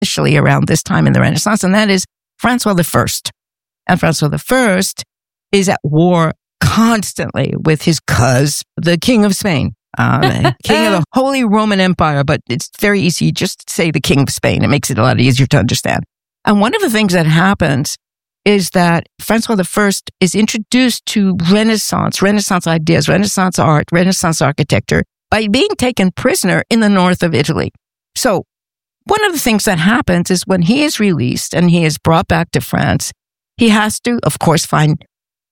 especially around this time in the Renaissance, and that is Francois I. And Francois I is at war constantly with his cousin, the King of Spain, the King of the Holy Roman Empire. But it's very easy just to say the King of Spain. It makes it a lot easier to understand. And one of the things that happens is that Francois I is introduced to Renaissance ideas, Renaissance art, Renaissance architecture by being taken prisoner in the north of Italy. So one of the things that happens is when he is released and he is brought back to France, he has to, of course, find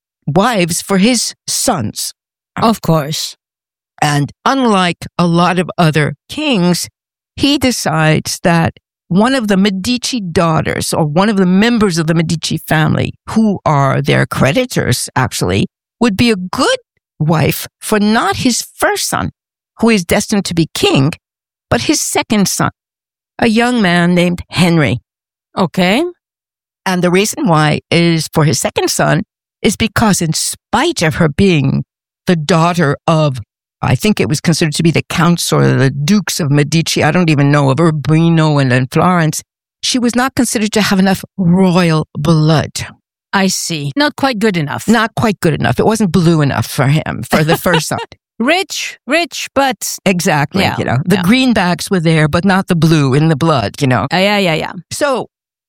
wives for his sons. Of course. And unlike a lot of other kings, he decides that one of the Medici daughters, or one of the members of the Medici family, who are their creditors, actually, would be a good wife for not his first son, who is destined to be king, but his second son, a young man named Henry. Okay. And the reason why is for his second son is because in spite of her being the daughter of, I think it was considered to be the counts or the dukes of Medici, I don't even know, of Urbino and then Florence, she was not considered to have enough royal blood. I see. Not quite good enough. Not quite good enough. It wasn't blue enough for him, for the first son. Rich, but... Exactly, Yeah, The yeah. greenbacks were there, but not the blue in the blood, Yeah. So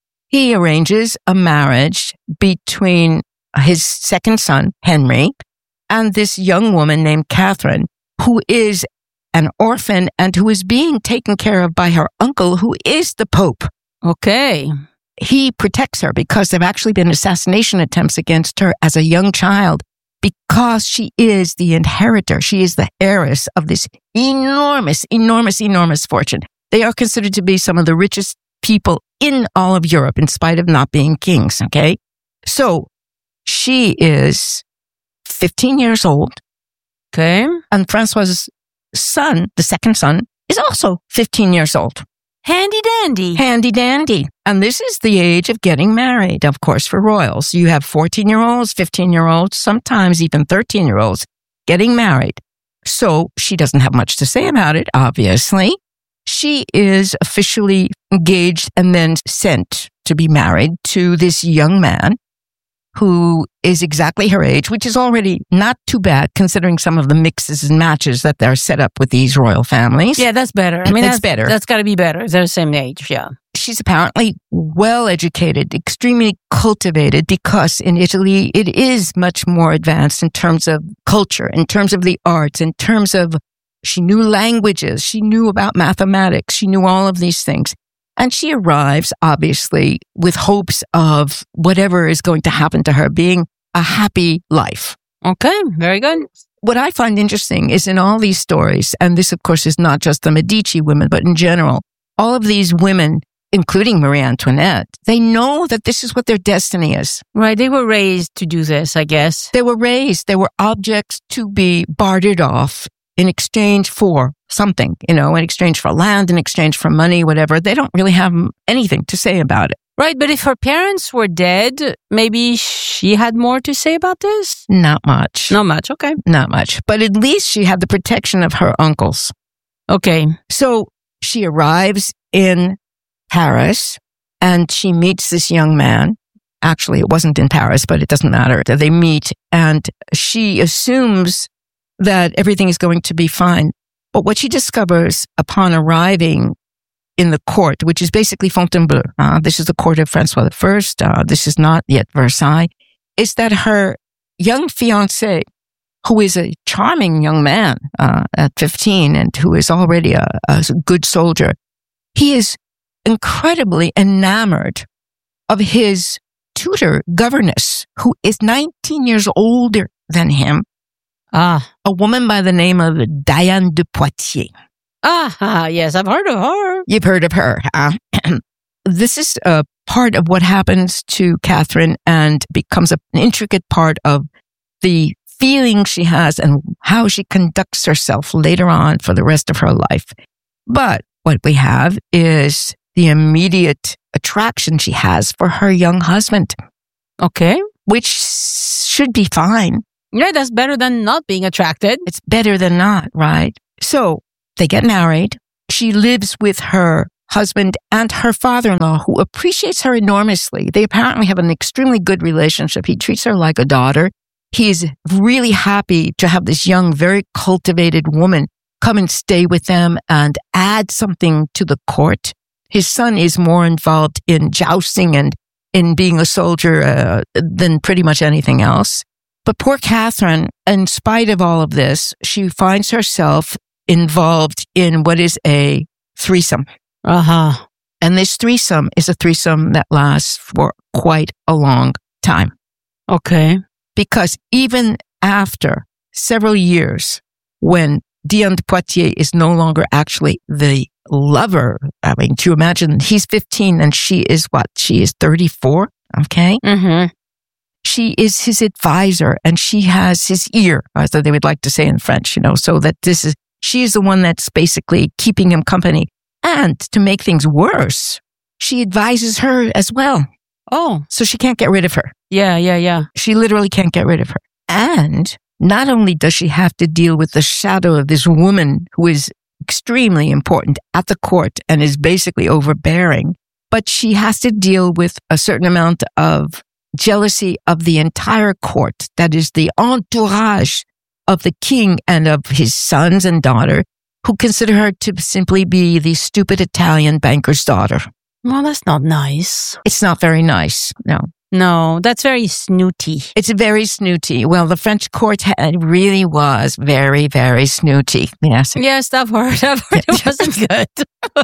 he arranges a marriage between his second son, Henry, and this young woman named Catherine, who is an orphan and who is being taken care of by her uncle, who is the Pope. Okay. He protects her because there have actually been assassination attempts against her as a young child because she is the inheritor. She is the heiress of this enormous fortune. They are considered to be some of the richest people in all of Europe, in spite of not being kings, okay? So she is 15 years old. Okay. And Francois's son, the second son, is also 15 years old. Handy dandy. Handy dandy. And this is the age of getting married, of course, for royals. You have 14-year-olds, 15-year-olds, sometimes even 13-year-olds getting married. So she doesn't have much to say about it, obviously. She is officially engaged and then sent to be married to this young man who is exactly her age, which is already not too bad considering some of the mixes and matches that are set up with these royal families. Yeah, that's better. I mean, It's better. That's got to be better. They're the same age, yeah. She's apparently well educated, extremely cultivated, because in Italy, it is much more advanced in terms of culture, in terms of the arts, in terms of she knew languages, she knew about mathematics, she knew all of these things. And she arrives, obviously, with hopes of whatever is going to happen to her being a happy life. Okay, very good. What I find interesting is in all these stories, and this, of course, is not just the Medici women, but in general, all of these women, including Marie Antoinette, they know that this is what their destiny is. Right, they were raised to do this, I guess. They were objects to be bartered off in exchange for something, in exchange for land, in exchange for money, whatever. They don't really have anything to say about it. Right, but if her parents were dead, maybe she had more to say about this? Not much. Not much, okay. Not much. But at least she had the protection of her uncles. Okay. So she arrives in Paris and she meets this young man. Actually, it wasn't in Paris, but it doesn't matter. They meet and she assumes that everything is going to be fine. But what she discovers upon arriving in the court, which is basically Fontainebleau, this is the court of Francois I, this is not yet Versailles, is that her young fiancé, who is a charming young man at 15 and who is already a good soldier, he is incredibly enamored of his tutor governess, who is 19 years older than him, a woman by the name of Diane de Poitiers. Yes, I've heard of her. You've heard of her. This is a part of what happens to Catherine and becomes an intricate part of the feeling she has and how she conducts herself later on for the rest of her life. But what we have is the immediate attraction she has for her young husband. Okay. Which should be fine. Yeah, that's better than not being attracted. It's better than not, right? So they get married. She lives with her husband and her father-in-law, who appreciates her enormously. They apparently have an extremely good relationship. He treats her like a daughter. He is really happy to have this young, very cultivated woman come and stay with them and add something to the court. His son is more involved in jousting and in being a soldier than pretty much anything else. But poor Catherine, in spite of all of this, she finds herself involved in what is a threesome. Uh-huh. And this threesome is a threesome that lasts for quite a long time. Okay. Because even after several years, when Diane de Poitiers is no longer actually the lover, I mean, do you imagine he's 15 and she is what? She is 34. Okay. Mm-hmm. She is his advisor and she has his ear, as they would like to say in French, so that she is the one that's basically keeping him company. And to make things worse, she advises her as well. Oh. So she can't get rid of her. Yeah. She literally can't get rid of her. And not only does she have to deal with the shadow of this woman who is extremely important at the court and is basically overbearing, but she has to deal with a certain amount of jealousy of the entire court. That is the entourage of the king and of his sons and daughter, who consider her to simply be the stupid Italian banker's daughter. Well, that's not nice. It's not very nice, no. No, that's very snooty. It's very snooty. Well, the French court really was very, very snooty. Yes. Yes, I've heard it wasn't good.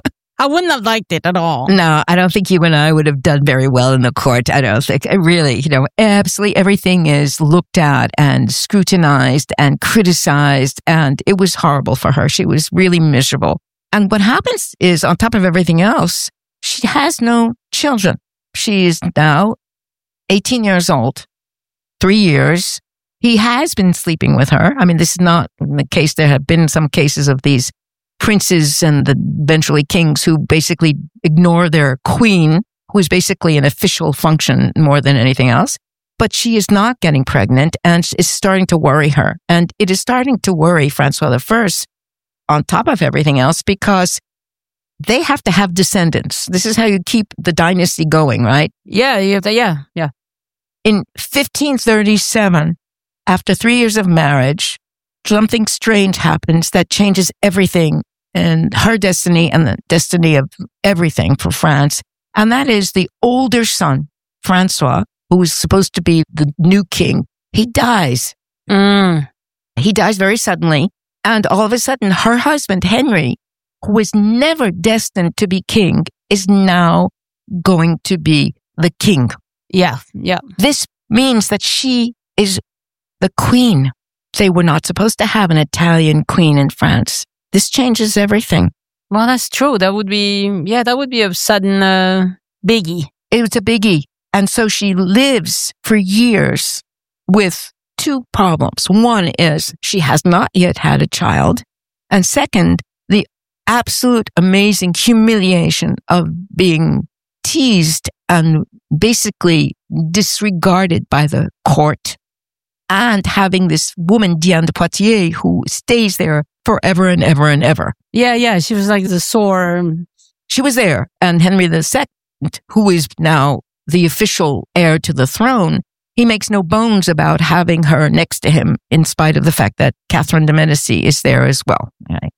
I wouldn't have liked it at all. No, I don't think you and I would have done very well in the court. I don't think. Really, absolutely everything is looked at and scrutinized and criticized, and it was horrible for her. She was really miserable. And what happens is, on top of everything else, she has no children. She is now 18 years old, 3 years. He has been sleeping with her. I mean, this is not the case. There have been some cases of these princes and eventually kings who basically ignore their queen, who is basically an official function more than anything else. But she is not getting pregnant and is starting to worry her. And it is starting to worry Francois I on top of everything else, because they have to have descendants. This is how you keep the dynasty going, right? Yeah. In 1537, after 3 years of marriage, something strange happens that changes everything in her destiny and the destiny of everything for France. And that is the older son, Francois, who is supposed to be the new king. He dies. He dies very suddenly. And all of a sudden, her husband, Henry, who was never destined to be king, is now going to be the king. Yeah. This means that she is the queen. They were not supposed to have an Italian queen in France. This changes everything. Well, that's true. That would be a sudden biggie. It was a biggie. And so she lives for years with two problems. One is she has not yet had a child. And second, the absolute amazing humiliation of being teased and basically disregarded by the court, and having this woman, Diane de Poitiers, who stays there forever and ever and ever. Yeah. She was like the sore. She was there. And Henry II, who is now the official heir to the throne, he makes no bones about having her next to him, in spite of the fact that Catherine de Medici is there as well. Right?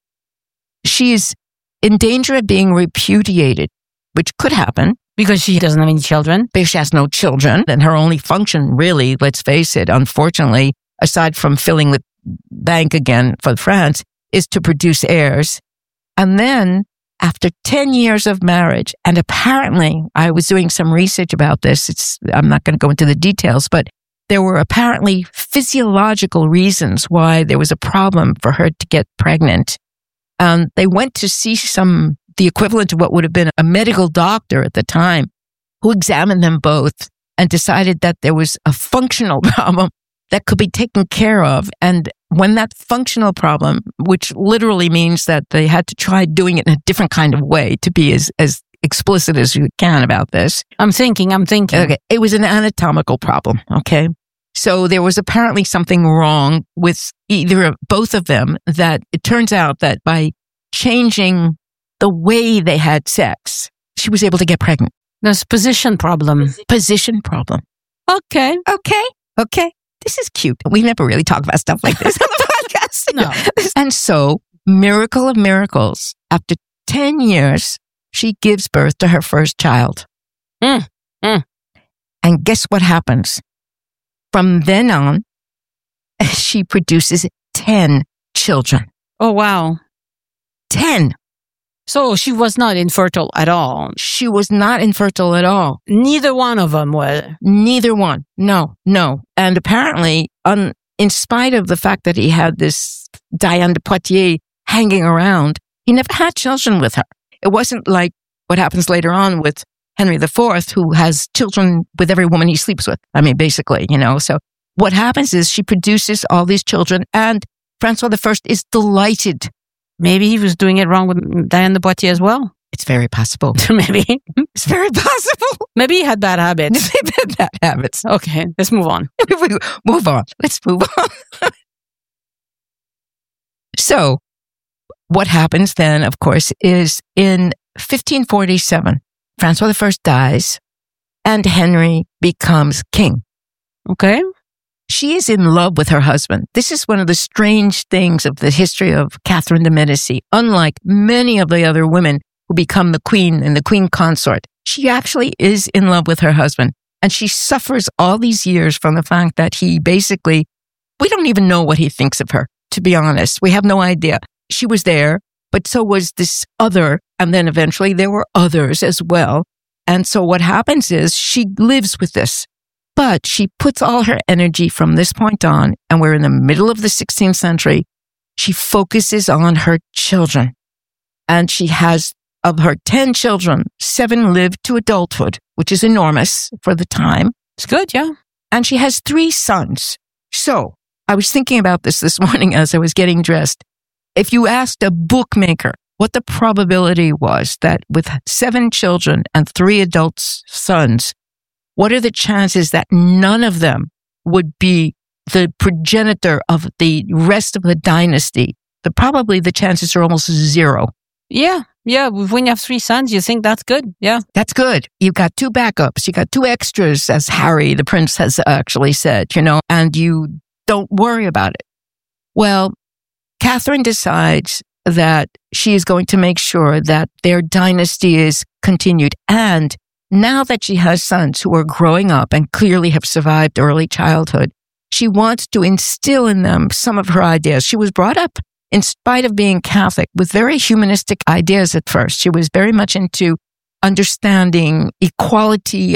She is in danger of being repudiated, which could happen. Because she doesn't have any children? Because she has no children. And her only function, really, let's face it, unfortunately, aside from filling the bank again for France, is to produce heirs. And then, after 10 years of marriage, and apparently, I was doing some research about this, I'm not going to go into the details, but there were apparently physiological reasons why there was a problem for her to get pregnant. They went to see the equivalent of what would have been a medical doctor at the time, who examined them both and decided that there was a functional problem that could be taken care of. And when that functional problem, which literally means that they had to try doing it in a different kind of way to be as explicit as you can about this. I'm thinking. Okay. It was an anatomical problem. Okay. So there was apparently something wrong with both of them, that it turns out that by changing the way they had sex, she was able to get pregnant. There's position problem. Position problem. Okay. Okay. This is cute. We never really talk about stuff like this on the podcast. No. And so, miracle of miracles, after 10 years, she gives birth to her first child. And guess what happens? From then on, she produces 10 children. Oh, wow. 10. So she was not infertile at all. She was not infertile at all. Neither one of them were. Neither one. No. And apparently, in spite of the fact that he had this Diane de Poitiers hanging around, he never had children with her. It wasn't like what happens later on with Henry IV, who has children with every woman he sleeps with. I mean, basically, So what happens is she produces all these children, and Francois I is delighted. Maybe he was doing it wrong with Diane de Poitiers as well. It's very possible. Maybe. It's very possible. Maybe he had bad habits. Bad habits. Okay, let's move on. Move on. Let's move on. So, what happens then, of course, is in 1547, Francois I dies and Henry becomes king. Okay. She is in love with her husband. This is one of the strange things of the history of Catherine de Medici. Unlike many of the other women who become the queen and the queen consort, she actually is in love with her husband. And she suffers all these years from the fact that he basically, we don't even know what he thinks of her, to be honest. We have no idea. She was there, but so was this other. And then eventually there were others as well. And so what happens is she lives with this. But she puts all her energy from this point on, and we're in the middle of the 16th century. She focuses on her children. And she has, of her 10 children, 7 live to adulthood, which is enormous for the time. It's good, yeah. And she has 3 sons. So I was thinking about this morning as I was getting dressed. If you asked a bookmaker what the probability was that with 7 children and 3 adult sons, what are the chances that none of them would be the progenitor of the rest of the dynasty? Probably the chances are almost 0. Yeah. When you have 3 sons, you think that's good. Yeah. That's good. You've got 2 backups. You got 2 extras, as Harry, the prince, has actually said, and you don't worry about it. Well, Catherine decides that she is going to make sure that their dynasty is continued. And now that she has sons who are growing up and clearly have survived early childhood, she wants to instill in them some of her ideas. She was brought up, in spite of being Catholic, with very humanistic ideas at first. She was very much into understanding equality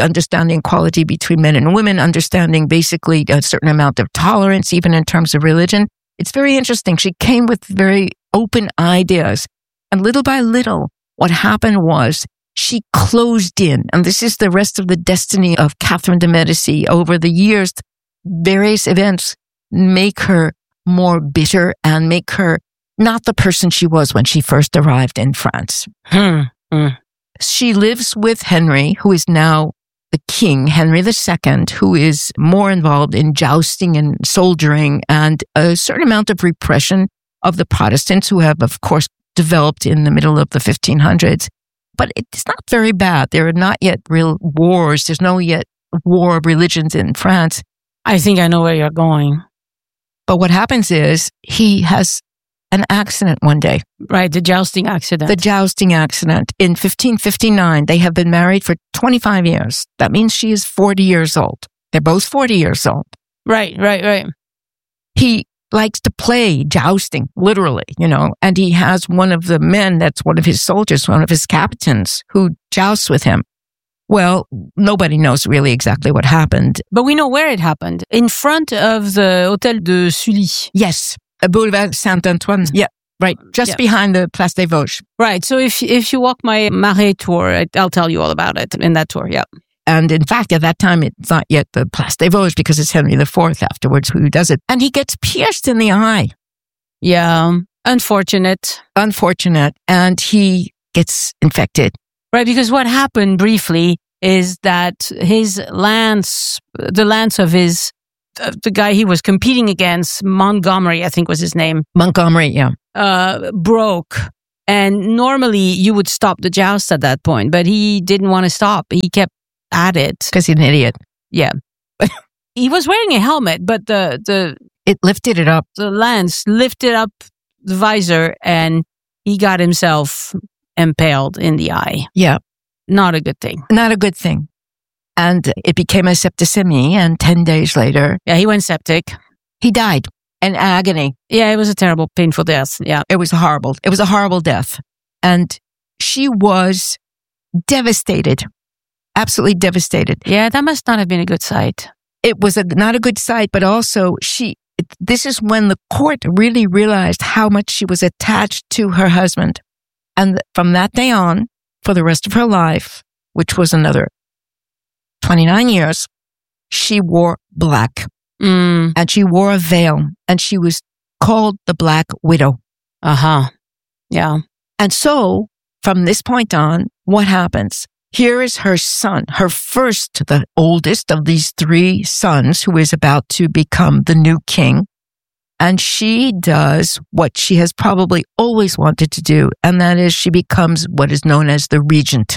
between men and women, understanding basically a certain amount of tolerance, even in terms of religion. It's very interesting. She came with very open ideas. And little by little, what happened was she closed in. And this is the rest of the destiny of Catherine de Medici. Over the years, various events make her more bitter and make her not the person she was when she first arrived in France. She lives with Henry, who is now the king, Henry II, who is more involved in jousting and soldiering and a certain amount of repression of the Protestants who have, of course, developed in the middle of the 1500s. But it's not very bad. There are not yet real wars. There's no yet war of religions in France. I think I know where you're going. But what happens is he has an accident one day. Right, the jousting accident. The jousting accident. In 1559, they have been married for 25 years. That means she is 40 years old. They're both 40 years old. Right. He likes to play jousting, literally, and he has one of the men that's one of his soldiers, one of his captains, who jousts with him. Well, nobody knows really exactly what happened. But we know where it happened. In front of the Hôtel de Sully. Yes. Boulevard Saint-Antoine. Yeah. Right. Just behind the Place des Vosges. Right. So if you walk my Marais tour, I'll tell you all about it in that tour. Yeah. And in fact, at that time, it's not yet the Place des Vosges because it's Henry IV afterwards who does it. And he gets pierced in the eye. Yeah. Unfortunate. And he gets infected. Right. Because what happened briefly is that his lance, the lance of the guy he was competing against, Montgomery, I think was his name. Montgomery, yeah. Broke. And normally you would stop the joust at that point, but he didn't want to stop. He kept at it. Because he's an idiot. Yeah. He was wearing a helmet, but It lifted it up. the lance lifted up the visor and he got himself impaled in the eye. Yeah. Not a good thing. Not a good thing. And it became a septicemia, and 10 days later, Yeah, he went septic. he died in agony. Yeah, it was a terrible, painful death. Yeah. It was horrible. It was a horrible death. And she was devastated. Absolutely devastated. Yeah, that must not have been a good sight. It was not a good sight, but also this is when the court really realized how much she was attached to her husband. And from that day on, for the rest of her life, which was another 29 years, she wore black. And she wore a veil, and she was called the Black Widow. Uh-huh. Yeah. And so, from this point on, what happens? Here is her son, her first, the oldest of these three sons, who is about to become the new king. And she does what she has probably always wanted to do, and that is she becomes what is known as the regent,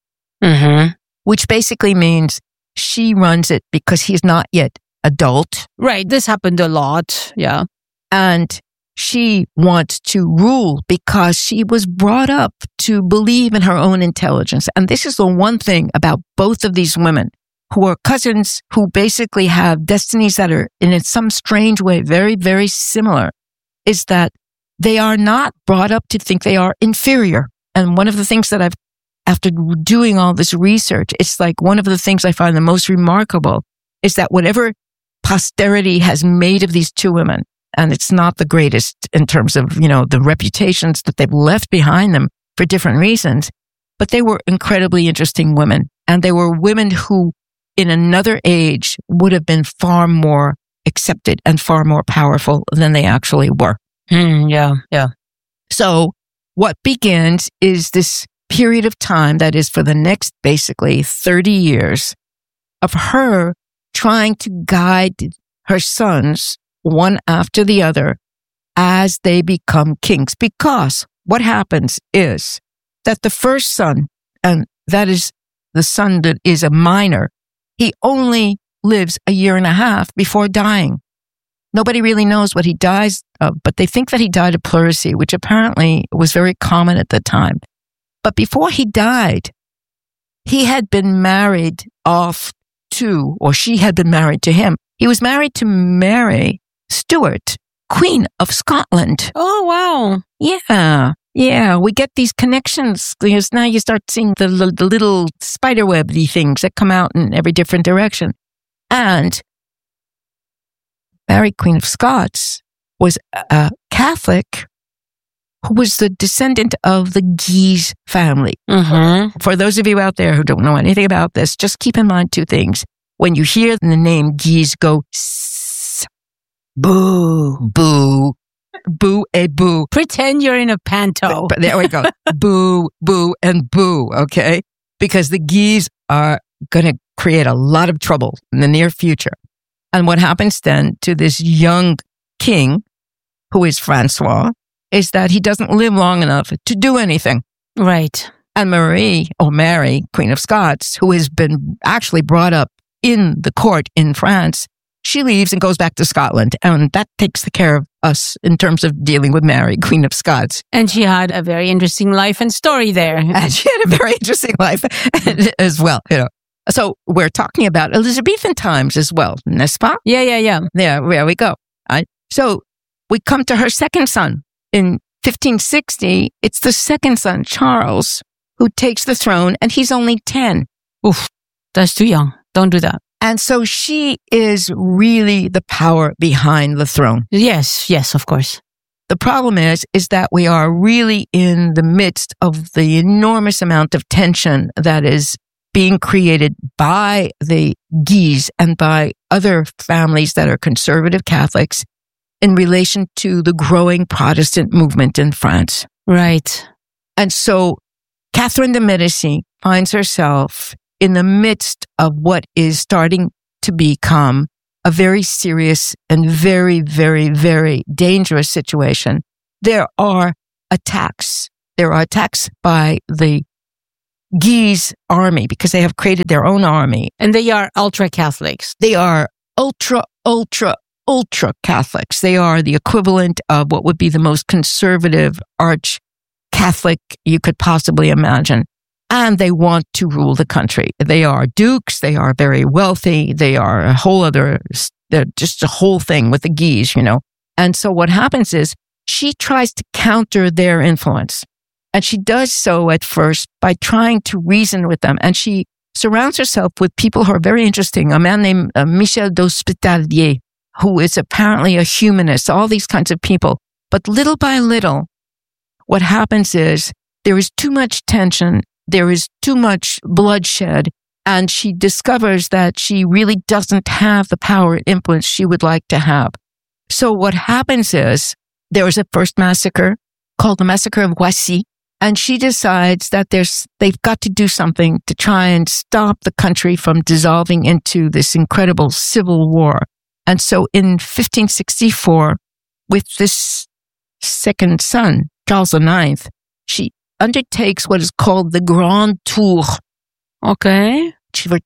which basically means she runs it because he's not yet adult. Right. This happened a lot. Yeah. And she wants to rule because she was brought up to believe in her own intelligence. And this is the one thing about both of these women who are cousins, who basically have destinies that are in some strange way very, very similar, is that they are not brought up to think they are inferior. And one of the things that after doing all this research, it's like one of the things I find the most remarkable is that whatever posterity has made of these two women, and it's not the greatest in terms of, the reputations that they've left behind them for different reasons, but they were incredibly interesting women. And they were women who, in another age, would have been far more accepted and far more powerful than they actually were. Yeah. So what begins is this period of time that is for the next basically 30 years of her trying to guide her sons one after the other as they become kings. Because what happens is that the first son, and that is the son that is a minor, he only lives a year and a half before dying. Nobody really knows what he dies of, but they think that he died of pleurisy, which apparently was very common at the time. But before he died, he had been married off to, or she had been married to him. He was married to Mary Stuart, Queen of Scotland. Oh, wow. Yeah. We get these connections because now you start seeing the little spiderwebby things that come out in every different direction. And Mary, Queen of Scots, was a Catholic who was the descendant of the Guise family. For those of you out there who don't know anything about this, just keep in mind two things. When you hear the name Guise, go sss, boo, boo, boo, a boo. Pretend you're in a panto. There we go. Boo, boo, and boo, okay? Because the Guise are going to create a lot of trouble in the near future. And what happens then to this young king, who is Francois, is that he doesn't live long enough to do anything. Right. And Mary, Queen of Scots, who has been actually brought up in the court in France, she leaves and goes back to Scotland. And that takes care of us in terms of dealing with Mary, Queen of Scots. And she had a very interesting life and story there. And she had a very interesting life as well, So we're talking about Elizabethan times as well, n'est-ce pas? Yeah. There we go. So we come to her second son. In 1560, it's the second son, Charles, who takes the throne, and he's only 10. Oof, that's too young. Don't do that. And so she is really the power behind the throne. Yes, of course. The problem is that we are really in the midst of the enormous amount of tension that is being created by the Guise and by other families that are conservative Catholics in relation to the growing Protestant movement in France. Right. And so Catherine de Medici finds herself in the midst of what is starting to become a very serious and very, very, very dangerous situation. There are attacks there are attacks by the Guise army because they have created their own army. And they are ultra-Catholics. They are ultra Catholics. They are the equivalent of what would be the most conservative arch-Catholic you could possibly imagine. And they want to rule the country. They are dukes. They are very wealthy. They are a whole other, they're just a whole thing with the Guise, And so what happens is she tries to counter their influence. And she does so at first by trying to reason with them. And she surrounds herself with people who are very interesting. A man named Michel d'Hospitalier, who is apparently a humanist, all these kinds of people. But little by little, what happens is there is too much tension. There is too much bloodshed. And she discovers that she really doesn't have the power and influence she would like to have. So what happens is there was a first massacre called the Massacre of Voissy. And she decides that they've got to do something to try and stop the country from dissolving into this incredible civil war. And so in 1564, with this second son, Charles IX, she undertakes what is called the Grand Tour. Okay. For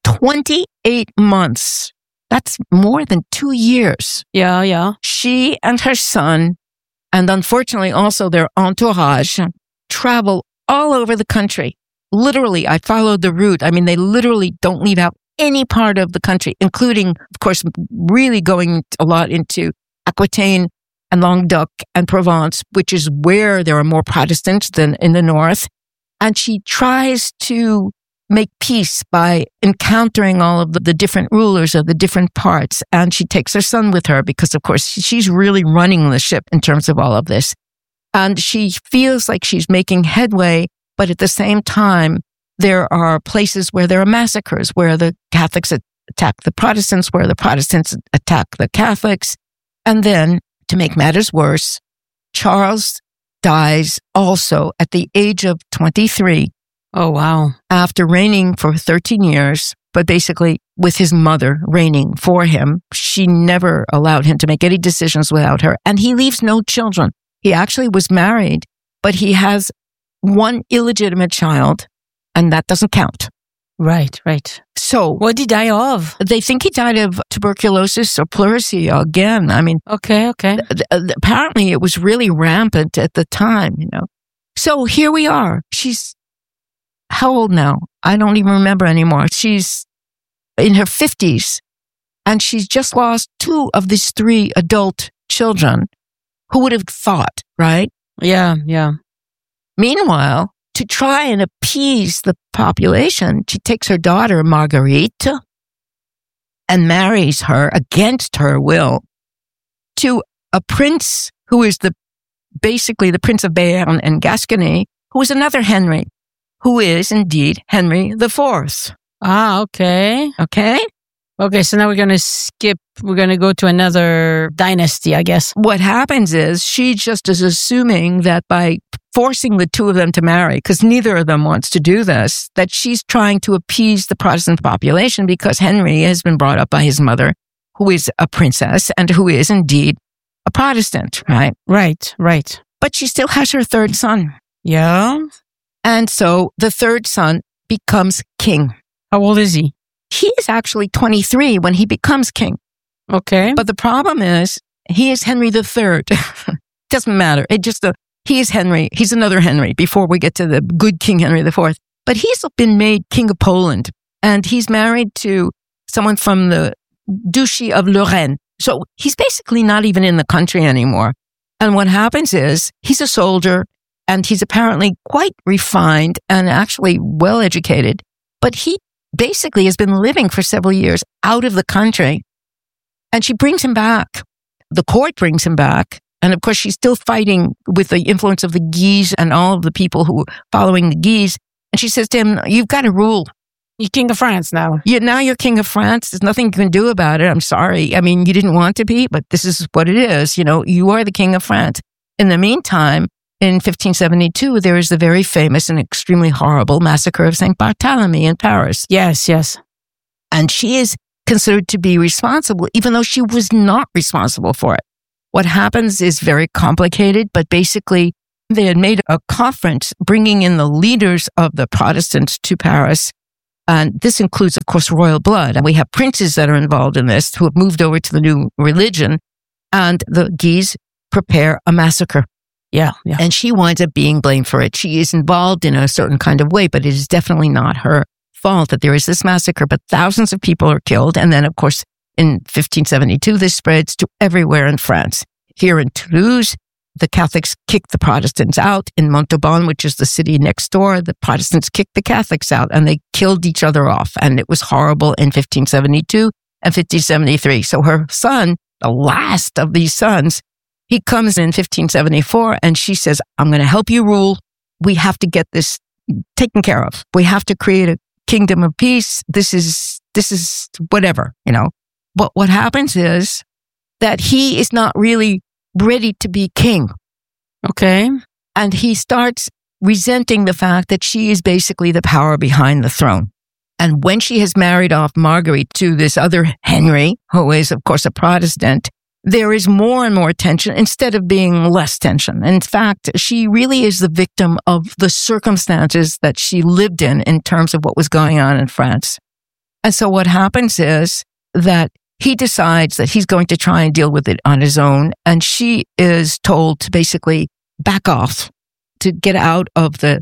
28 months. That's more than 2 years. Yeah. She and her son, and unfortunately also their entourage, travel all over the country. Literally, I followed the route. I mean, they literally don't leave out any part of the country, including, of course, really going a lot into Aquitaine and Languedoc and Provence, which is where there are more Protestants than in the north. And she tries to make peace by encountering all of the different rulers of the different parts. And she takes her son with her because, of course, she's really running the ship in terms of all of this. And she feels like she's making headway, but at the same time, there are places where there are massacres, where the Catholics attack the Protestants, where the Protestants attack the Catholics. And then, to make matters worse, Charles dies also at the age of 23. Oh, wow. After reigning for 13 years, but basically with his mother reigning for him. She never allowed him to make any decisions without her. And he leaves no children. He actually was married, but he has one illegitimate child, and that doesn't count. Right. So what did he die of? They think he died of tuberculosis or pleurisy again. I mean, okay. Apparently it was really rampant at the time, So here we are. She's how old now? I don't even remember anymore. She's in her 50s, and she's just lost 2 of these 3 adult children. Who would have thought, right? Yeah. Meanwhile, to try and appease the population, she takes her daughter, Marguerite, and marries her against her will to a prince who is basically the Prince of Béarn and Gascony, who is another Henry, who is indeed Henry IV. Ah, okay. Okay, so now we're going to go to another dynasty, I guess. What happens is she just is assuming that by forcing the 2 of them to marry, because neither of them wants to do this, that she's trying to appease the Protestant population because Henry has been brought up by his mother, who is a princess and who is indeed a Protestant, right? Right. But she still has her 3rd son. Yeah. And so the 3rd son becomes king. How old is he? He is actually 23 when he becomes king. Okay. But the problem is, he is Henry III. Doesn't matter. He is Henry. He's another Henry before we get to the good King Henry IV. But he's been made King of Poland, and he's married to someone from the Duchy of Lorraine. So he's basically not even in the country anymore. And what happens is, he's a soldier, and he's apparently quite refined and actually well educated. But he basically has been living for several years out of the country. And she brings him back. The court brings him back. And of course, she's still fighting with the influence of the Guise and all of the people who are following the Guise. And she says to him, you've got to rule. You're King of France now. Now you're King of France. There's nothing you can do about it. I'm sorry. I mean, you didn't want to be, but this is what it is. You are the King of France. In the meantime, in 1572, there is the very famous and extremely horrible massacre of St. Barthélemy in Paris. Yes. And she is considered to be responsible, even though she was not responsible for it. What happens is very complicated, but basically They had made a conference bringing in the leaders of the Protestants to Paris. And this includes, of course, royal blood. And we have princes that are involved in this who have moved over to the new religion. And the Guise prepare a massacre. Yeah. And she winds up being blamed for it. She is involved in a certain kind of way, but it is definitely not her fault that there is this massacre. But thousands of people are killed. And then, of course, in 1572, this spreads to everywhere in France. Here in Toulouse, the Catholics kicked the Protestants out. In Montauban, which is the city next door, the Protestants kicked the Catholics out and they killed each other off. And it was horrible in 1572 and 1573. So her son, the last of these sons, he comes in 1574 and she says, I'm going to help you rule. We have to get this taken care of. We have to create a kingdom of peace. This is whatever, you know. But what happens is that he is not really ready to be king. Okay. And he starts resenting the fact that she is basically the power behind the throne. And when she has married off Marguerite to this other Henry, who is, of course, a Protestant, there is more and more tension instead of being less tension. In fact, she really is the victim of the circumstances that she lived in terms of what was going on in France. And so what happens is that he decides that he's going to try and deal with it on his own. And she is told to basically back off, to get out of the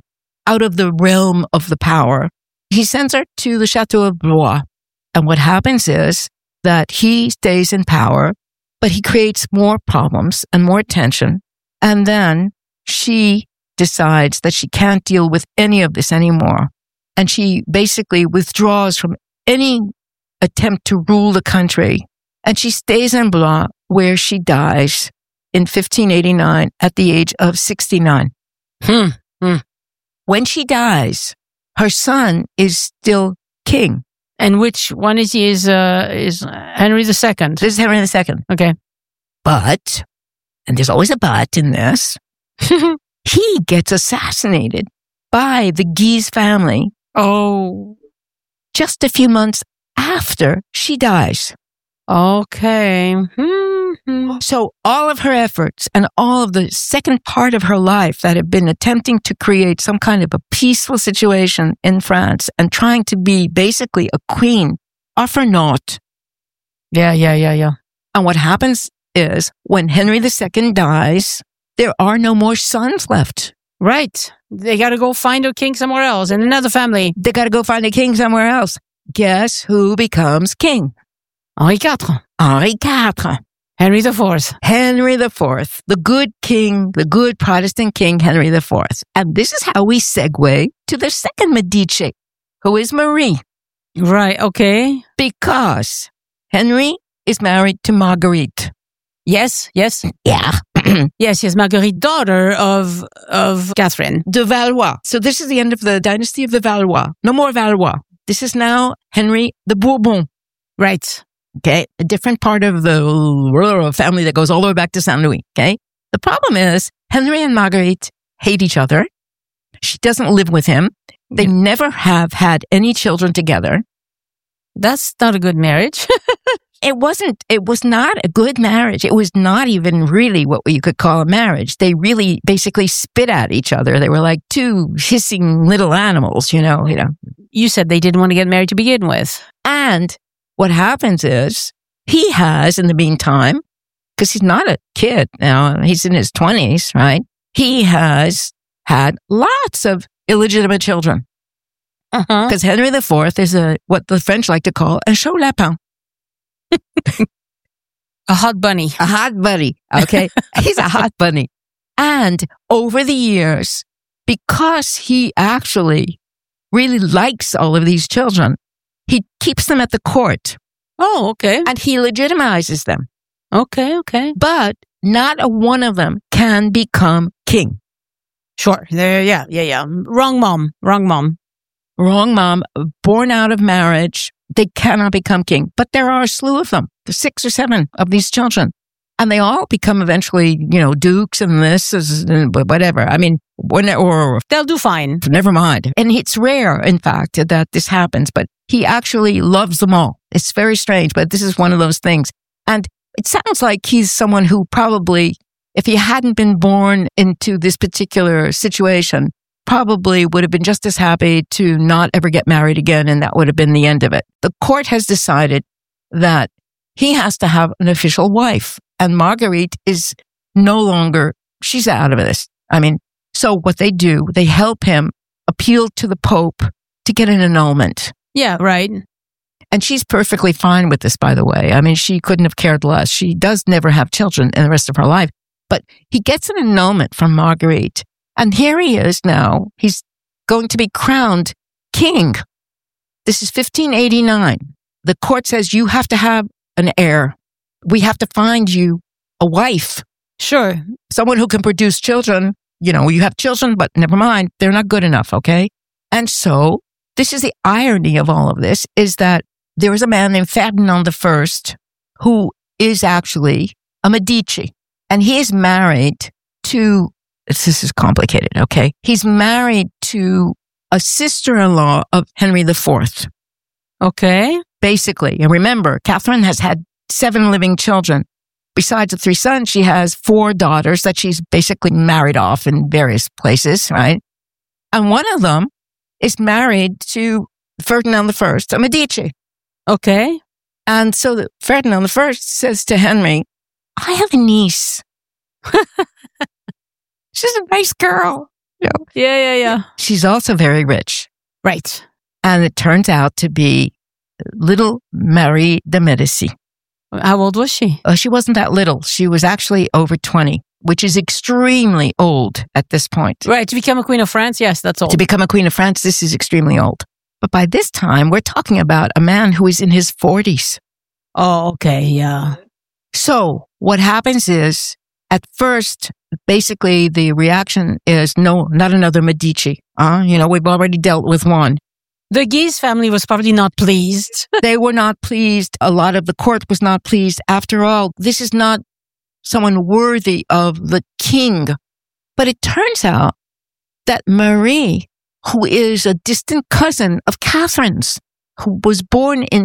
realm of the power. He sends her to the Chateau of Blois. And what happens is that he stays in power, but he creates more problems and more tension. And then she decides that she can't deal with any of this anymore. And she basically withdraws from any attempt to rule the country. And she stays in Blois, where she dies in 1589 at the age of 69. When she dies, her son is still king. And which one is he? Is Henry II? This is Henry II. Okay. But, and there's always a but in this, he gets assassinated by the Guise family. Oh. Just a few months after she dies. Okay. So all of her efforts and all of the second part of her life that have been attempting to create some kind of a peaceful situation in France and trying to be basically a queen are for naught. Yeah. And what happens is when Henry II dies, there are no more sons left. Right. They got to go find a king somewhere else and another family. They got to go find a king somewhere else. Guess who becomes king? Henri IV. Henri IV. Henry IV. Henry IV. The good king, the good Protestant king, Henry IV. And this is how we segue to the second Medici, who is Marie. Right, okay. Because Henry is married to Marguerite. Yes. Yeah. Yes, Marguerite, daughter of Catherine. De Valois. So this is the end of the dynasty of the Valois. No more Valois. This is now Henry the Bourbon. Right. Okay. A different part of the royal family that goes all the way back to Saint Louis. Okay. The problem is Henry and Marguerite hate each other. She doesn't live with him. They never have had any children together. That's not a good marriage. It was not a good marriage. It was not even really what you could call a marriage. They really basically spit at each other. They were like two hissing little animals, you know. You said they didn't want to get married to begin with. And what happens is he has, in the meantime, because he's not a kid now, he's in his 20s, right? He has had lots of illegitimate children. Because Henry IV is what the French like to call a chaud lapin. A hot bunny. A hot bunny. Okay. He's a hot bunny. And over the years, because he actually really likes all of these children, he keeps them at the court. Oh, okay. And he legitimizes them. Okay. But not a one of them can become king. Sure. Yeah. Wrong mom. Wrong mom, born out of marriage. They cannot become king. But there are a slew of them. There's 6 or 7 of these children. And they all become eventually, dukes and this is whatever. I mean, or they'll do fine. Never mind. And it's rare, in fact, that this happens. But he actually loves them all. It's very strange, but this is one of those things. And it sounds like he's someone who probably if he hadn't been born into this particular situation, probably would have been just as happy to not ever get married again, and that would have been the end of it. The court has decided that he has to have an official wife, and Marguerite is no longer, she's out of this. I mean, so what they do, they help him appeal to the Pope to get an annulment. Yeah, right. And she's perfectly fine with this, by the way. I mean, she couldn't have cared less. She does never have children in the rest of her life. But he gets an annulment from Marguerite. And here he is now. He's going to be crowned king. This is 1589. The court says you have to have an heir. We have to find you a wife. Sure. Someone who can produce children. You know, you have children, but never mind. They're not good enough, okay? And so this is the irony of all of this, is that there is a man named Ferdinand I who is actually a Medici. And he is married to, this is complicated, okay? He's married to a sister-in-law of Henry IV. Okay. Basically. And remember, Catherine has had 7 living children. Besides the 3 sons, she has 4 daughters that she's basically married off in various places, right? And one of them is married to Ferdinand I, a Medici. Okay. And so Ferdinand I says to Henry, I have a niece. She's a nice girl. You know? Yeah. She's also very rich. Right. And it turns out to be little Marie de Medici. How old was she? She wasn't that little. She was actually over 20, which is extremely old at this point. Right. To become a queen of France, yes, that's old. To become a queen of France, this is extremely old. But by this time, we're talking about a man who is in his 40s. Oh, okay, yeah. So what happens is, at first, basically the reaction is, no, not another Medici. We've already dealt with one. The Guise family was probably not pleased. They were not pleased. A lot of the court was not pleased. After all, this is not someone worthy of the king. But it turns out that Marie, who is a distant cousin of Catherine's, who was born in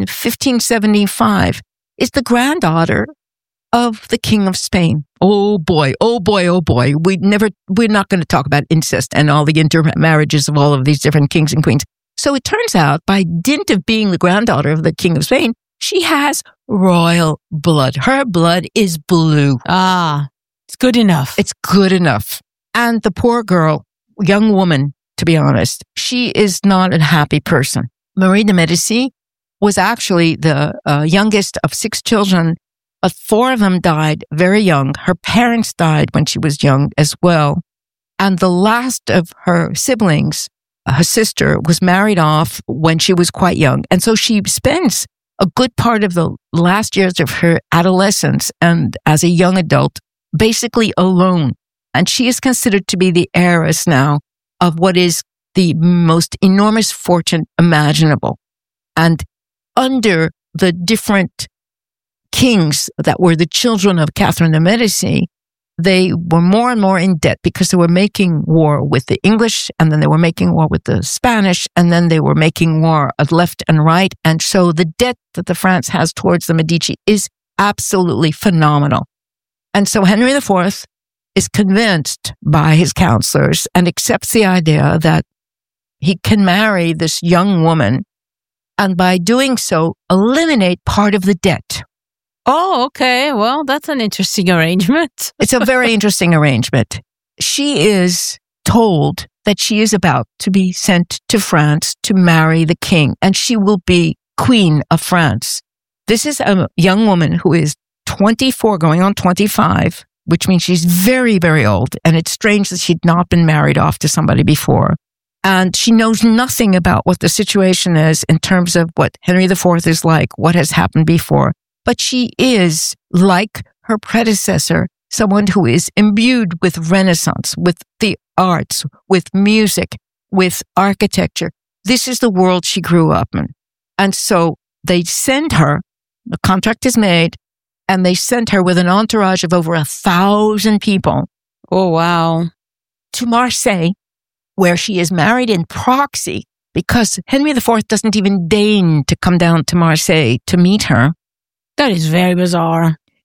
1575, is the granddaughter of the King of Spain. Oh boy. We're not going to talk about incest and all the intermarriages of all of these different kings and queens. So it turns out, by dint of being the granddaughter of the King of Spain, she has royal blood. Her blood is blue. It's good enough. It's good enough. And the poor girl, young woman, to be honest, she is not a happy person. Marie de Medici was actually the youngest of 6 children, but 4 of them died very young. Her parents died when she was young as well. And the last of her siblings, her sister, was married off when she was quite young. And so she spends a good part of the last years of her adolescence and as a young adult basically alone. And she is considered to be the heiress now of what is the most enormous fortune imaginable. And under the different kings that were the children of Catherine de Medici, they were more and more in debt because they were making war with the English, and then they were making war with the Spanish, and then they were making war at left and right. And so the debt that the France has towards the Medici is absolutely phenomenal. And so Henry IV is convinced by his counselors and accepts the idea that he can marry this young woman, and by doing so, eliminate part of the debt. Oh, okay. Well, that's an interesting arrangement. It's a very interesting arrangement. She is told that she is about to be sent to France to marry the king, and she will be Queen of France. This is a young woman who is 24, going on 25, which means she's very, very old. And it's strange that she'd not been married off to somebody before. And she knows nothing about what the situation is in terms of what Henry IV is like, what has happened before. But she is, like her predecessor, someone who is imbued with Renaissance, with the arts, with music, with architecture. This is the world she grew up in. And so they send her, the contract is made, and they sent her with an entourage of over 1,000 people. Oh, wow. To Marseille, where she is married in proxy, because Henry IV doesn't even deign to come down to Marseille to meet her. That is very bizarre.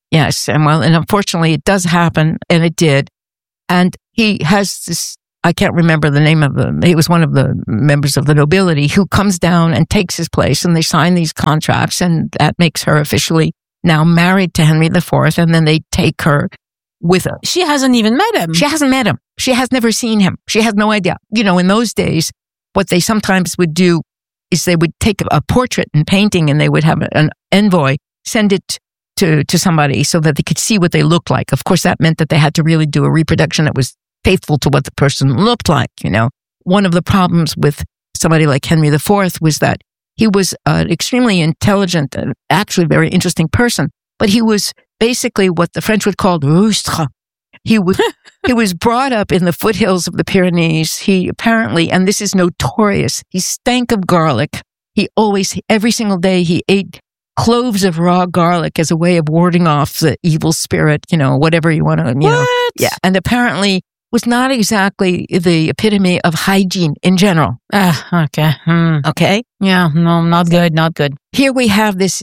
Yes. And unfortunately it does happen, and it did. And he has this, I can't remember the name of him. He was one of the members of the nobility who comes down and takes his place, and they sign these contracts, and that makes her officially now married to Henry IV. And then they take her with her. She hasn't even met him. She hasn't met him. She has never seen him. She has no idea. You know, in those days, what they sometimes would do is they would take a portrait and painting, and they would have an envoy send it to somebody so that they could see what they looked like. Of course, that meant that they had to really do a reproduction that was faithful to what the person looked like, you know. One of the problems with somebody like Henry IV was that he was an extremely intelligent and actually very interesting person, but he was basically what the French would call rustre. He was brought up in the foothills of the Pyrenees. He apparently, and this is notorious, he stank of garlic. He always, every single day, he ate cloves of raw garlic as a way of warding off the evil spirit, you know, whatever you want to, you know. Yeah. And apparently was not exactly the epitome of hygiene in general. Okay. Okay? Yeah, no, not good, not good. Here we have this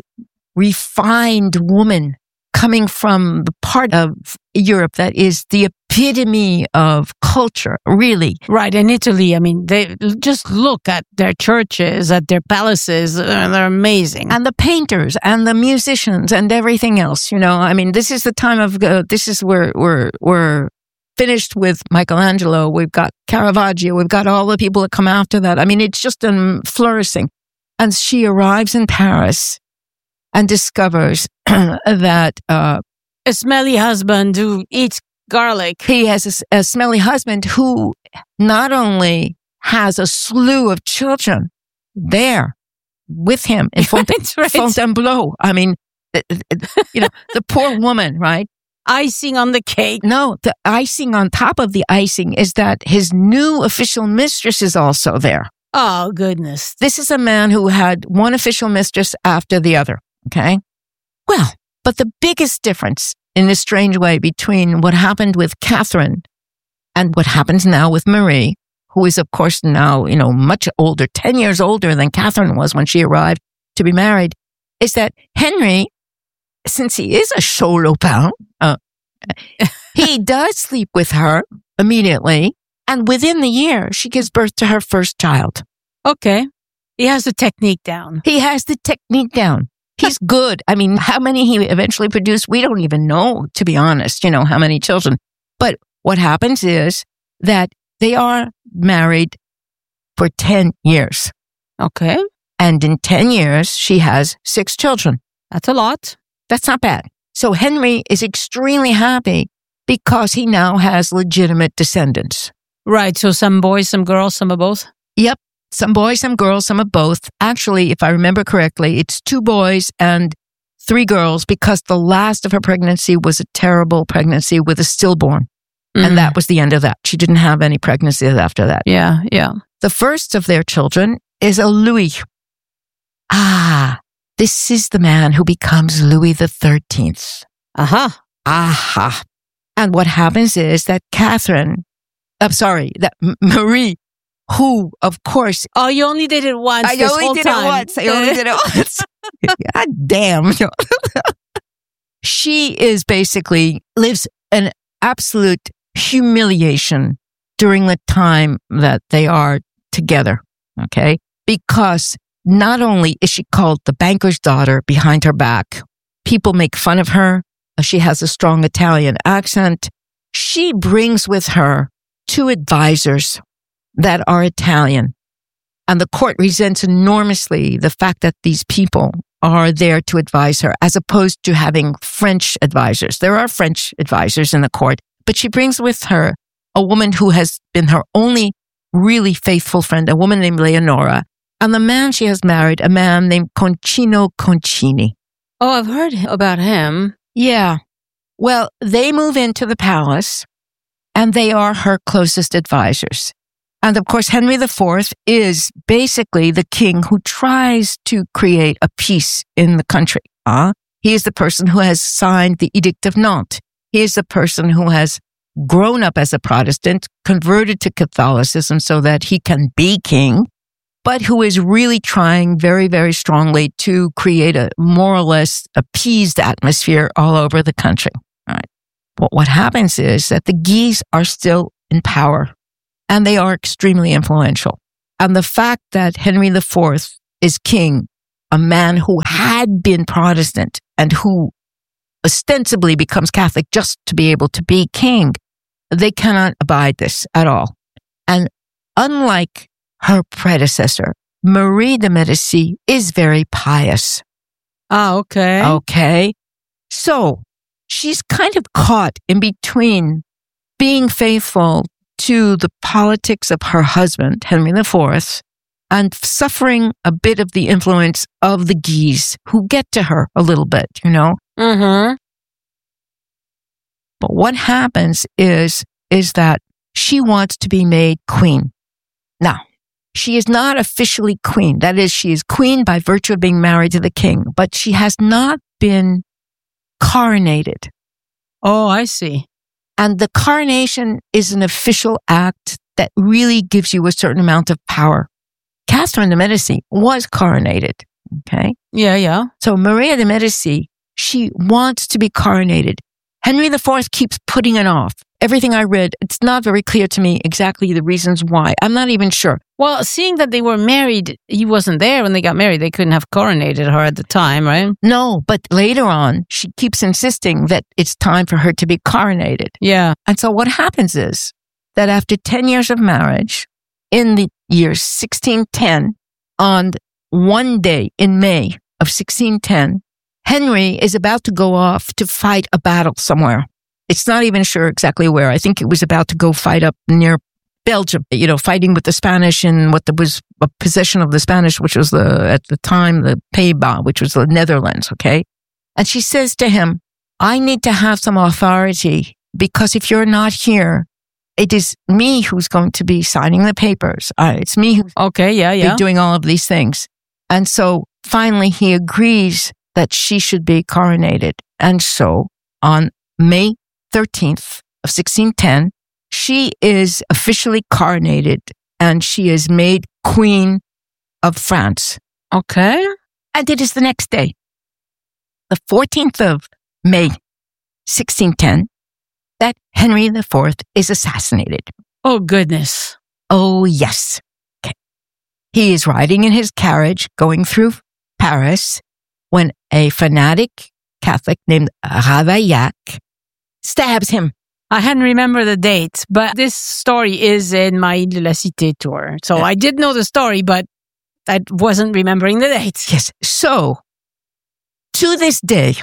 refined woman coming from the part of Europe that is the epitome of culture, really. Right, in Italy, I mean, they just look at their churches, at their palaces, they're amazing. And the painters and the musicians and everything else, you know. I mean, this is the time of, this is where we're finished with Michelangelo. We've got Caravaggio. We've got all the people that come after that. I mean, it's just flourishing. And she arrives in Paris and discovers that a smelly husband who eats garlic. He has a smelly husband who not only has a slew of children there with him in Fontainebleau. I mean, you know, the poor woman, right? Icing on the cake. No, the icing on top of the icing is that his new official mistress is also there. Oh, goodness. This is a man who had one official mistress after the other. Okay. Well, but the biggest difference in this strange way between what happened with Catherine and what happens now with Marie, who is, of course, now, you know, much older, 10 years older than Catherine was when she arrived to be married, is that Henry, since he is a cholopin, he does sleep with her immediately. And within the year, she gives birth to her first child. Okay. He has the technique down. He has the technique down. He's good. I mean, how many he eventually produced, we don't even know, to be honest, you know, how many children. But what happens is that they are married for 10 years. Okay. And in 10 years, she has 6 children. That's a lot. That's not bad. So Henry is extremely happy because he now has legitimate descendants. Right. So some boys, some girls, some of both? Yep. Some boys, some girls, some of both. Actually, if I remember correctly, it's 2 boys and 3 girls because the last of her pregnancy was a terrible pregnancy with a stillborn. Mm. And that was the end of that. She didn't have any pregnancies after that. Yeah, yeah. The first of their children is a Louis. This is the man who becomes Louis XIII. Aha. And what happens is that Marie, who, of course... Oh, you only did it once I only did it once. God damn. She is basically lives an absolute humiliation during the time that they are together, okay? Because not only is she called the banker's daughter behind her back, people make fun of her. She has a strong Italian accent. She brings with her 2 advisors that are Italian. And the court resents enormously the fact that these people are there to advise her as opposed to having French advisors. There are French advisors in the court, but she brings with her a woman who has been her only really faithful friend, a woman named Leonora. And the man she has married, a man named Concino Concini. Oh, I've heard about him. Yeah. Well, they move into the palace and they are her closest advisors. And of course, Henry IV is basically the king who tries to create a peace in the country. He is the person who has signed the Edict of Nantes. He is the person who has grown up as a Protestant, converted to Catholicism so that he can be king. but who is really trying very, very strongly to create a more or less appeased atmosphere all over the country. All right. But what happens is that the Guise are still in power, and they are extremely influential. And the fact that Henry IV is king, a man who had been Protestant and who ostensibly becomes Catholic just to be able to be king, they cannot abide this at all. And unlike her predecessor, Marie de Medici is very pious. Ah, okay. Okay. So she's kind of caught in between being faithful to the politics of her husband, Henry IV, and suffering a bit of the influence of the Guise, who get to her a little bit, you know? Mm-hmm. But what happens is that she wants to be made queen. Now, she is not officially queen. That is, she is queen by virtue of being married to the king, but she has not been coronated. Oh, I see. And the coronation is an official act that really gives you a certain amount of power. Catherine de Medici was coronated. Okay. Yeah. So Maria de Medici, she wants to be coronated. Henry IV keeps putting it off. Everything I read, it's not very clear to me exactly the reasons why. I'm not even sure. Well, seeing that they were married, he wasn't there when they got married. They couldn't have coronated her at the time, right? No, but later on, she keeps insisting that it's time for her to be coronated. Yeah. And so what happens is that after 10 years of marriage, in the year 1610, on one day in May of 1610, Henry is about to go off to fight a battle somewhere. It's not even sure exactly where. I think it was about to go fight up near Belgium, you know, fighting with the Spanish in what was a possession of the Spanish, which was at the time, the Pays-Bas, which was the Netherlands, okay? And she says to him, I need to have some authority because if you're not here, it is me who's going to be signing the papers. It's me who's be doing all of these things. And so finally he agrees that she should be coronated. And so on May 13th of 1610, she is officially coronated and she is made Queen of France. Okay. And it is the next day, the 14th of May, 1610, that Henry IV is assassinated. Oh, goodness. Oh, yes. Okay. He is riding in his carriage going through Paris when a fanatic Catholic named Ravaillac stabs him. I hadn't remembered the date, but this story is in my Ile de la Cité tour. So I did know the story, but I wasn't remembering the dates. Yes. So, to this day,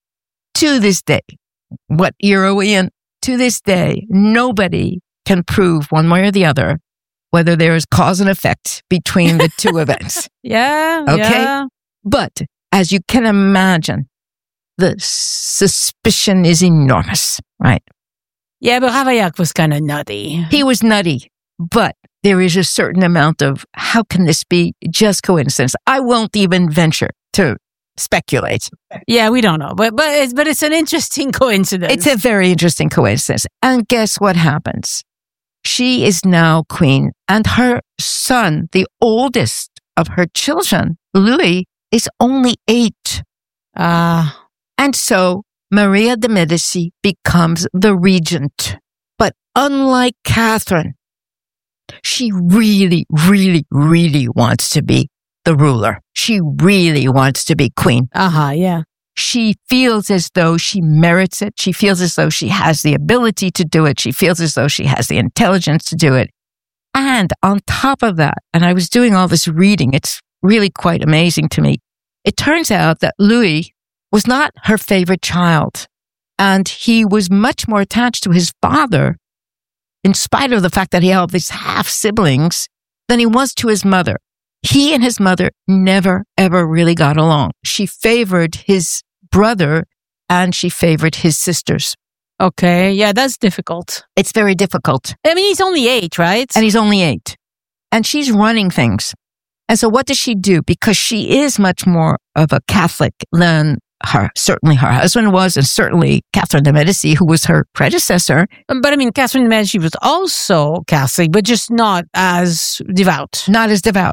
what era are we in? To this day, nobody can prove one way or the other whether there is cause and effect between the two events. Yeah. Okay. Yeah. But as you can imagine, the suspicion is enormous, right? Yeah, but Ravaillac was kind of nutty. He was nutty, but there is a certain amount of how can this be just coincidence? I won't even venture to speculate. Yeah, we don't know, but it's an interesting coincidence. It's a very interesting coincidence. And guess what happens? She is now queen, and her son, the oldest of her children, Louis, is only 8. And so Maria de Medici becomes the regent. But unlike Catherine, she really, really, really wants to be the ruler. She really wants to be queen. Yeah. She feels as though she merits it. She feels as though she has the ability to do it. She feels as though she has the intelligence to do it. And on top of that, and I was doing all this reading, it's really quite amazing to me. It turns out that Louis was not her favorite child. And he was much more attached to his father, in spite of the fact that he had all these half-siblings, than he was to his mother. He and his mother never, ever really got along. She favored his brother and she favored his sisters. Okay. Yeah, that's difficult. It's very difficult. I mean, he's only 8, right? And he's only 8. And she's running things. And so what does she do? Because she is much more of a Catholic than certainly her husband was, and certainly Catherine de Medici, who was her predecessor. But I mean, Catherine de Medici was also Catholic, but just not as devout. Not as devout.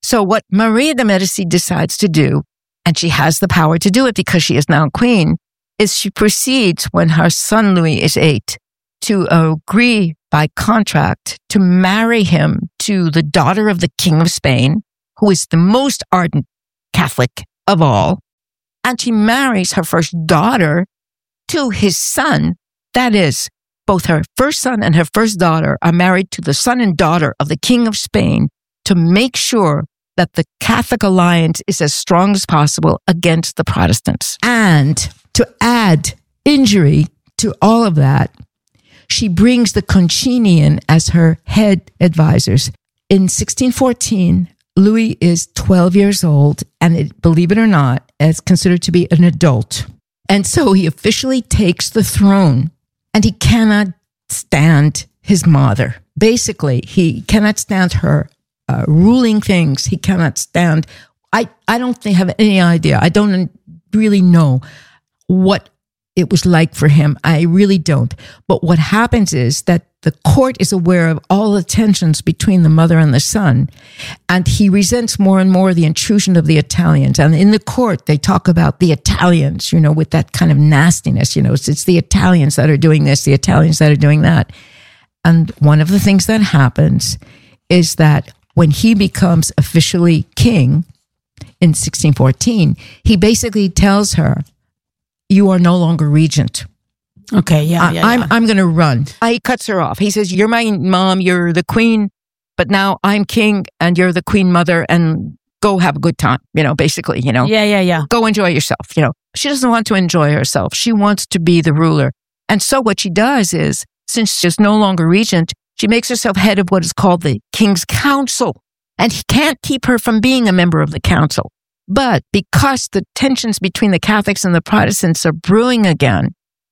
So what Maria de Medici decides to do, and she has the power to do it because she is now queen, is she proceeds when her son Louis is 8 to agree by contract to marry him to the daughter of the King of Spain, who is the most ardent Catholic of all. And she marries her first daughter to his son. That is, both her first son and her first daughter are married to the son and daughter of the King of Spain to make sure that the Catholic alliance is as strong as possible against the Protestants. And to add injury to all of that, she brings the Concini in as her head advisors. In 1614, Louis is 12 years old, and believe it or not, is considered to be an adult. And so he officially takes the throne, and he cannot stand his mother. Basically, he cannot stand her ruling things. He cannot stand. I don't have any idea. I don't really know what it was like for him. I really don't. But what happens is that the court is aware of all the tensions between the mother and the son, and he resents more and more the intrusion of the Italians. And in the court, they talk about the Italians, with that kind of nastiness, it's the Italians that are doing this, the Italians that are doing that. And one of the things that happens is that when he becomes officially king in 1614, he basically tells her, "You are no longer regent." Okay, I'm going to run. He cuts her off. He says, "You're my mom, you're the queen, but now I'm king and you're the queen mother, and go have a good time," basically, Yeah. Go enjoy yourself, She doesn't want to enjoy herself. She wants to be the ruler. And so what she does is, since she's no longer regent, she makes herself head of what is called the King's Council. And he can't keep her from being a member of the council. But because the tensions between the Catholics and the Protestants are brewing again,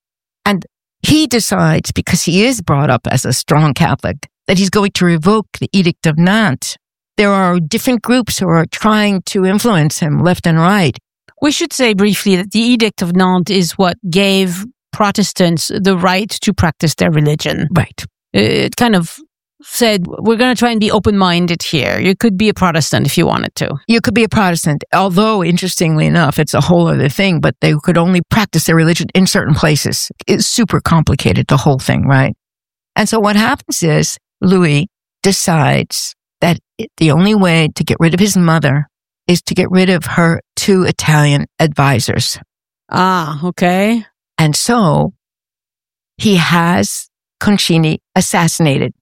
and he decides, because he is brought up as a strong Catholic, that he's going to revoke the Edict of Nantes. There are different groups who are trying to influence him left and right. We should say briefly that the Edict of Nantes is what gave Protestants the right to practice their religion. Right. It kind of said, we're going to try and be open-minded here. You could be a Protestant if you wanted to. You could be a Protestant, although, interestingly enough, it's a whole other thing, but they could only practice their religion in certain places. It's super complicated, the whole thing, right? And so what happens is Louis decides that the only way to get rid of his mother is to get rid of her 2 Italian advisors. Ah, okay. And so he has Concini assassinated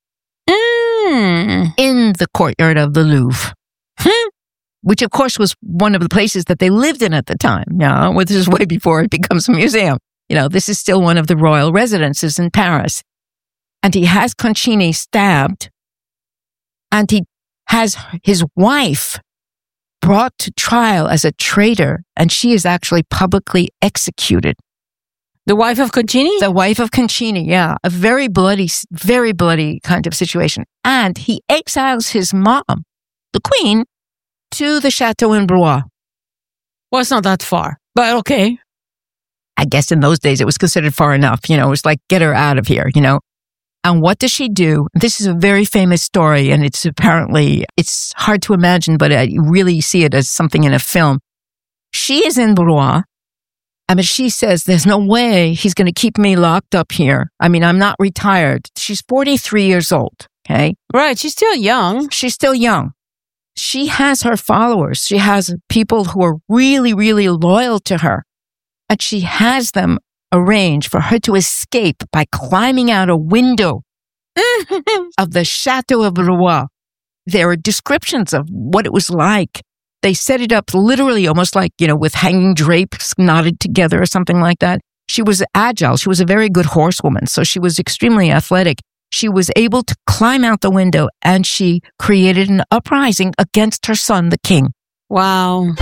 in the courtyard of the Louvre, which of course was one of the places that they lived in at the time. Which is way before it becomes a museum. This is still one of the royal residences in Paris. And he has Concini stabbed, and he has his wife brought to trial as a traitor, and she is actually publicly executed. The wife of Concini? The wife of Concini, yeah. A very bloody kind of situation. And he exiles his mom, the queen, to the chateau in Blois. Well, it's not that far, but okay. I guess in those days it was considered far enough. It was like, get her out of here, And what does she do? This is a very famous story, and it's hard to imagine, but I really see it as something in a film. She is in Blois. She says, there's no way he's going to keep me locked up here. I'm not retired. She's 43 years old, okay? Right, she's still young. She's still young. She has her followers. She has people who are really, really loyal to her. And she has them arrange for her to escape by climbing out a window of the Chateau of Blois. There are descriptions of what it was like. They set it up literally almost like, with hanging drapes knotted together or something like that. She was agile. She was a very good horsewoman, so she was extremely athletic. She was able to climb out the window, and she created an uprising against her son, the king. Wow.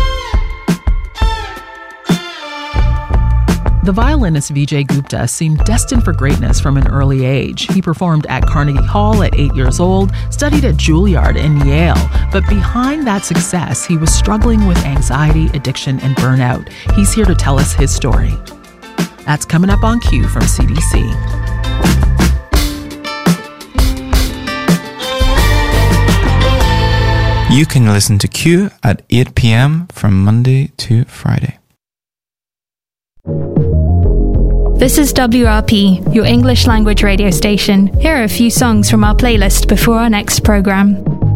The violinist Vijay Gupta seemed destined for greatness from an early age. He performed at Carnegie Hall at 8 years old, studied at Juilliard and Yale. But behind that success, he was struggling with anxiety, addiction, and burnout. He's here to tell us his story. That's coming up on Q from CDC. You can listen to Q at 8 p.m. from Monday to Friday. This is WRP, your English language radio station. Here are a few songs from our playlist before our next program.